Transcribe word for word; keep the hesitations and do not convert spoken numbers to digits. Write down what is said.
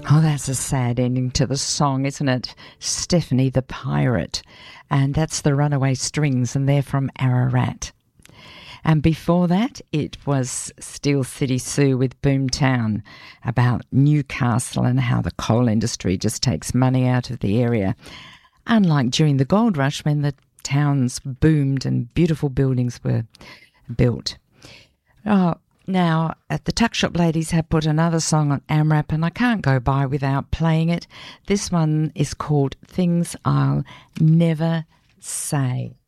Oh, that's a sad ending to the song, isn't it? Stephanie the Pirate. And that's the Runaway Strings, and they're from Ararat. And before that, it was Steel City Sue with Boomtown, about Newcastle and how the coal industry just takes money out of the area. Unlike during the gold rush when the towns boomed and beautiful buildings were built. Oh, now, at the Tuck Shop Ladies have put another song on AMRAP, and I can't go by without playing it. This one is called Things I'll Never Say.